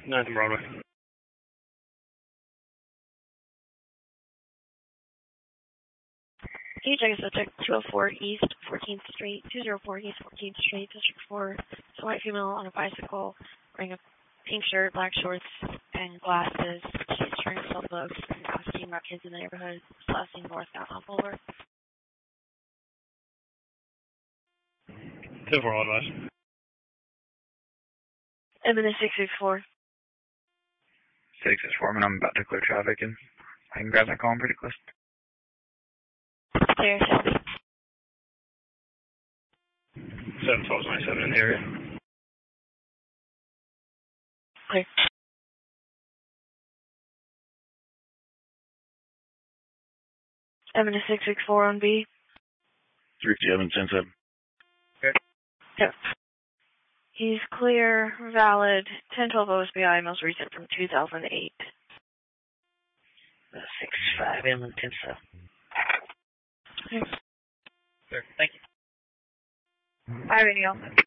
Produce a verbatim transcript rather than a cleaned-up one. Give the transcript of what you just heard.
ninth and Broadway. Can you check a subject two oh four East fourteenth Street, two oh four East fourteenth Street, District four. It's a white female on a bicycle, wearing a pink shirt, black shorts, and glasses. She's trying to sell books and asking about kids in the neighborhood. It's last seen northbound on Boulevard. ten four authorized. M N S six six four. six is four, and I'm about to clear traffic, and I can grab that call pretty close. Clear, Shelby. seven twelve ninety-seven in the area. Clear. M N S six six four on B. three seven ten seven. Okay. Yep. He's clear, valid, ten twelve O S B I, most recent from two thousand eight. Uh, six five M and ten seven. Okay. Sure. Thank you. I have anything else?